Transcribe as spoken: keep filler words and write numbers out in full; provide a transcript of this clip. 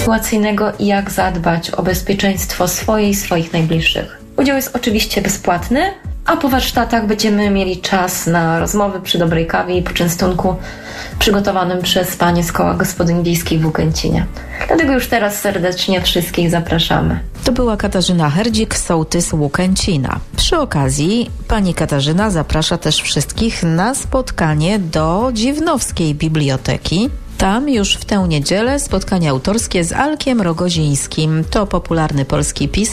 sytuacyjnego i jak zadbać o bezpieczeństwo swoje i swoich najbliższych. Udział jest oczywiście bezpłatny, a po warsztatach będziemy mieli czas na rozmowy przy dobrej kawie i poczęstunku przygotowanym przez panie z Koła Gospodyń Wiejskich w Łukęcinie. Dlatego już teraz serdecznie wszystkich zapraszamy. To była Katarzyna Herdzik, sołtys Łukęcina. Przy okazji pani Katarzyna zaprasza też wszystkich na spotkanie do Dziwnowskiej Biblioteki. Tam już w tę niedzielę spotkanie autorskie z Alkiem Rogozińskim. To popularny polski pisarz.